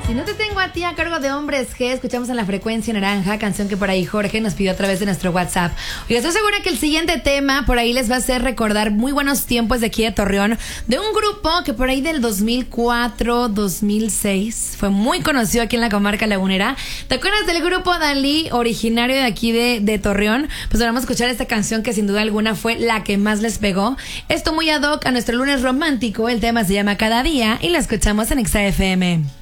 Si no te tengo a ti a cargo de Hombres G, escuchamos en la frecuencia naranja, canción que por ahí Jorge nos pidió a través de nuestro WhatsApp. Oiga, estoy segura que el siguiente tema por ahí les va a hacer recordar muy buenos tiempos de aquí de Torreón, de un grupo que por ahí del 2004, 2006 fue muy conocido aquí en la comarca lagunera. ¿Te acuerdas del grupo Dalí, originario de aquí de Torreón? Pues vamos a escuchar esta canción que sin duda alguna fue la que más les pegó. Esto muy ad hoc a nuestro lunes romántico. El tema se llama Cada Día y la escuchamos en XFM.